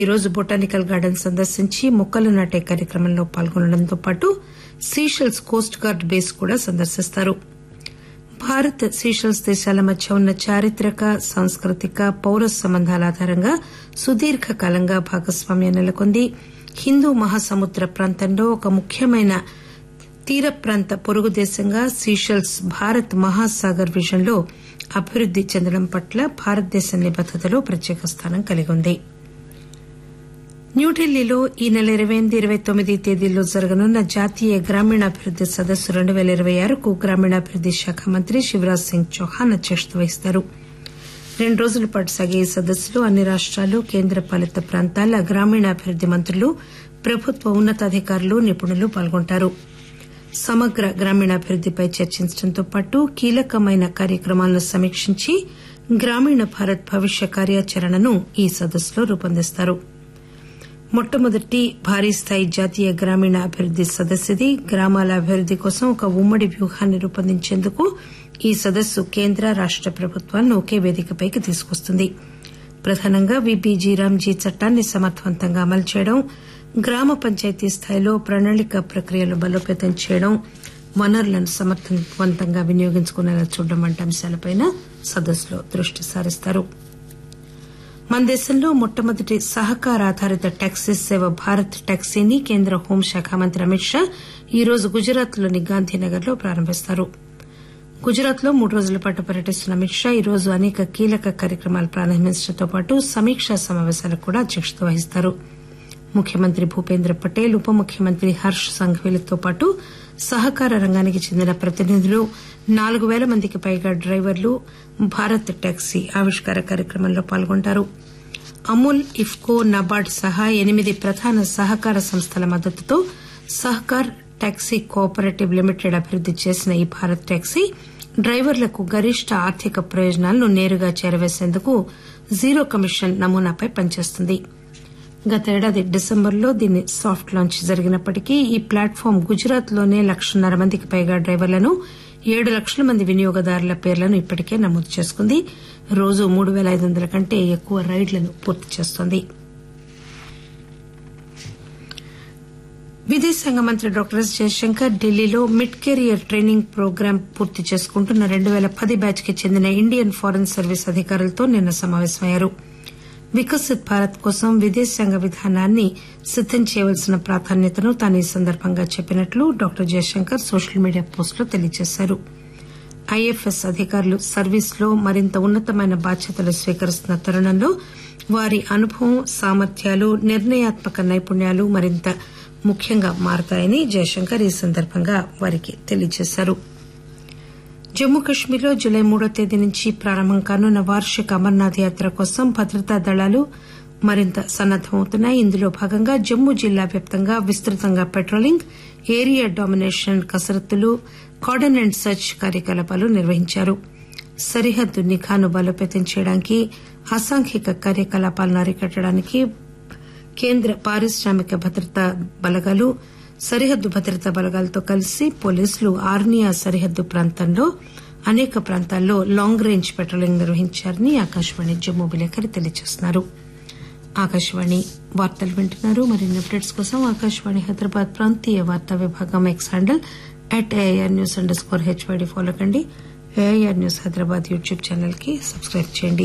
ఈరోజు botanical garden సందర్శించి మొక్కలు నాటే కార్యక్రమంలో పాల్గొనడంతో పాటు సీషెల్స్ కోస్ట్ గార్డ్ బేస్ కూడా సందర్శిస్తారు. భారత్ సీషెల్స్ దేశాల మధ్య ఉన్న చారిత్రక, సాంస్కృతిక, పౌర సంబంధాల ఆధారంగా సుదీర్ఘకాలంగా భాగస్వామ్యం నెలకొంది. హిందూ మహాసముద్ర ప్రాంతంలో ఒక ముఖ్యమైన తీర ప్రాంత పొరుగు దేశంగా సీషెల్స్ భారత్ మహాసాగర్ విజన్లో అభివృద్ది చెందడం పట్ల భారతదేశం నిబద్దతలో ప్రత్యేక స్థానం కలిగి ఉంది. న్యూఢిల్లీలో ఈ నెల 28, 29 తేదీల్లో జరగనున్న జాతీయ గ్రామీణాభివృద్ది సదస్సు 2026కు గ్రామీణాభివృద్ది శాఖ మంత్రి శివరాజ్ సింగ్ చౌహాన్ అధ్యక్షత వహిస్తారు. 2 రోజుల పాటు సాగే ఈ సదస్సులో అన్ని రాష్టాలు, కేంద్రపాలిత ప్రాంతాల గ్రామీణాభివృద్ది మంత్రులు, ప్రభుత్వ ఉన్నతాధికారులు, నిపుణులు పాల్గొంటారు. సమగ్ర గ్రామీణాభివృద్దిపై చర్చించడంతో పాటు కీలకమైన కార్యక్రమాలను సమీక్షించి గ్రామీణ భారత్ భవిష్య కార్యాచరణను ఈ సదస్సులో రూపొందిస్తారు. మొట్టమొదటి భారీస్థాయి జాతీయ గ్రామీణ అభివృద్ది సదస్సుది. గ్రామాల అభివృద్ది కోసం ఒక ఉమ్మడి వ్యూహాన్ని రూపొందించేందుకు ఈ సదస్సు కేంద్ర, రాష్ట ప్రభుత్వాలను ఒకే వేదికపైకి తీసుకొస్తుంది. ప్రధానంగా విబీజీ రామ్జీ చట్టాన్ని సమర్థవంతంగా అమలు చేయడం, గ్రామ పంచాయతీ స్థాయిలో ప్రణాళిక ప్రక్రియలు బలోపేతం చేయడం, వనరులను సమర్థవంతంగా వినియోగించుకునేలా చూడడం వంటి అంశాలపై సదస్సులో దృష్టి సారిస్తారు. మన దేశంలో మొట్టమొదటి సహకార ఆధారిత టాక్సీ సేవ భారత్ టాక్సీని కేంద్ర హోంశాఖ మంత్రి అమిత్ షా ఈరోజు గుజరాత్లోని గాంధీనగర్లో ప్రారంభిస్తారు. గుజరాత్లో 3 రోజుల పాటు పర్యటిస్తున్న అమిత్ షా ఈరోజు అనేక కీలక కార్యక్రమాలు ప్రారంభించడంతో పాటు సమీక్షా సమావేశాలకు కూడా అధ్యక్షత వహిస్తారు. ముఖ్యమంత్రి భూపేంద్ర పటేల్, ఉప ముఖ్యమంత్రి హర్ష్ సంఘవీలతో పాటు సహకార రంగానికి చెందిన ప్రతినిధులు, 4,000 మందికి పైగా డ్రైవర్లు భారత్ టాక్సీ ఆవిష్కార కార్యక్రమంలో పాల్గొంటారు. అమూల్, ఇఫ్కో, నబార్డ్ సహా 8 ప్రధాన సహకార సంస్థల మద్దతుతో సహకార్ టాక్సీ కోఆపరేటివ్ లిమిటెడ్ అభివృద్ది చేసిన ఈ భారత్ టాక్సీ డ్రైవర్లకు గరిష్ట ఆర్థిక ప్రయోజనాలను నేరుగా చేరవేసేందుకు జీరో కమిషన్ నమూనాపై పనిచేస్తుంది. గత ఏడాది డిసెంబర్లో దీని సాఫ్ట్ లాంచ్ జరిగినప్పటికీ ఈ ప్లాట్ఫామ్ గుజరాత్లోనే 1,50,000 మందికి పైగా డ్రైవర్లను, 7 లక్షల మంది వినియోగదారుల పేర్లను ఇప్పటికే నమోదు చేసుకుంది. రోజు 3,500 కంటే ఎక్కువ రైడ్లను పూర్తి చేస్తోంది. విదేశాంగ మంత్రి డాక్టర్ ఎస్ జయశంకర్ ఢిల్లీలో మిడ్ కెరియర్ ట్రైనింగ్ ప్రోగ్రాం పూర్తి చేసుకుంటున్న 2010 బ్యాచ్ కి చెందిన ఇండియన్ ఫారెన్ సర్వీస్ అధికారులతో నిన్న సమావేశమయ్యారు. వికసిత్ భారత్ కోసం విదేశాంగ విధానాన్ని సిద్దం చేయవలసిన ప్రాధాన్యతను తాను ఈ సందర్భంగా చెప్పినట్లు డాక్టర్ జయశంకర్ సోషల్ మీడియా పోస్టులో తెలియజేశారు. ఐఎఫ్ఎస్ అధికారులు సర్వీస్లో మరింత ఉన్నతమైన బాధ్యతలు స్వీకరిస్తున్న తరుణంలో వారి అనుభవం, సామర్థ్యాలు, నిర్ణయాత్మక నైపుణ్యాలు మరింత ముఖ్యంగా మారతాయని జయశంకర్ ఈ సందర్భంగా వారికి తెలియజేశారు. జమ్మూ కశ్మీర్లో జులై 3వ తేదీ నుంచి ప్రారంభం కానున్న వార్షిక అమర్నాథ్ యాత్ర కోసం భద్రతా దళాలు మరింత సన్నద్దమవుతున్నాయి. ఇందులో భాగంగా జమ్మూ జిల్లా వ్యాప్తంగా విస్తృతంగా patrolling, area domination కసరత్తులు, cordon and search కార్యకలాపాలు నిర్వహించారు. సరిహద్దు నిఘాను బలోపేతం చేయడానికి, అసాంఘిక కార్యకలాపాలను అరికట్టడానికి కేంద్ర పారిశ్రామిక భద్రతా బలగాలు, సరిహద్దు భద్రతా బలగాలతో కలిసి పోలీసులు ఆర్నియా సరిహద్దు ప్రాంతంలో అనేక ప్రాంతాల్లో long range patrolling నిర్వహించారని Akashvani Jammu విలేకరి తెలియజేస్తున్నారు. ఆకాశవాణి వార్తలు వింటున్నారు. మరిన్ని అప్డేట్స్ కోసం ఆకాశవాణి హైదరాబాద్ ప్రాంతీయ వార్తా విభాగం ఎక్స్ హ్యాండిల్ @AIRNews_HYD ఫాలో కండి. AIR news Hyderabad YouTube channel కి సబ్స్క్రైబ్ చేయండి.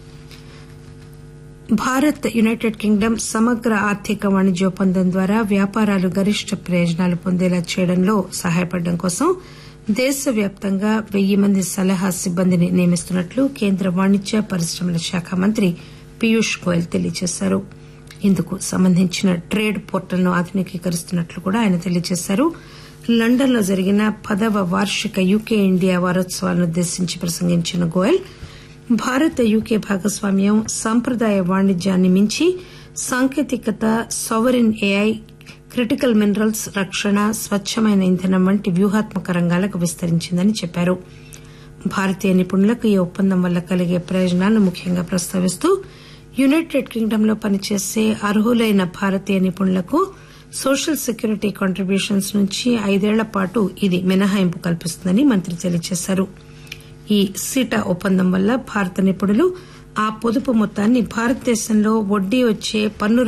భారత్, యునైటెడ్ కింగ్డమ్ సమగ్ర ఆర్థిక వాణిజ్య ఒప్పందం ద్వారా వ్యాపారాలు గరిష్ట ప్రయోజనాలు పొందేలా చేయడంలో సహాయపడడం కోసం దేశవ్యాప్తంగా 1,000 మంది సలహా సిబ్బందిని నియమిస్తున్నట్లు కేంద్ర వాణిజ్య పరిశ్రమల శాఖ మంత్రి పీయూష్ గోయల్ తెలియజేశారు. ఇందుకు సంబంధించిన ట్రేడ్ పోర్టల్ను ఆధునికీకరిస్తున్నట్లు కూడా ఆయన తెలియజేశారు. లండన్లో జరిగిన 10వ వార్షిక UK India వారోత్సవాలనుద్దేశించి ప్రసంగించిన Goyal Bharat, UK భాగస్వామ్యం సంప్రదాయ వాణిజ్యాన్ని మించి సాంకేతికత, సావరిన్ ఏఐ, క్రిటికల్ మినరల్స్, రక్షణ, స్వచ్చమైన ఇంధనం వంటి వ్యూహాత్మక రంగాలకు విస్తరించిందని చెప్పారు. భారతీయ నిపుణులకు ఈ ఒప్పందం వల్ల కలిగే ప్రయోజనాలను ముఖ్యంగా ప్రస్తావిస్తూ యునైటెడ్ కింగ్డమ్ లో పనిచేసే అర్హులైన భారతీయ నిపుణులకు సోషల్ సెక్యూరిటీ కాంట్రిబ్యూషన్స్ నుంచి 5 ఏళ్ల పాటు ఇది మినహాయింపు కల్పిస్తుందని మంత్రి తెలియజేశారు. ఈ సీటా ఒప్పందం వల్ల భారత నిపుణులు ఆ పొదుపు మొత్తాన్ని భారతదేశంలో వడ్డీ వచ్చే పన్ను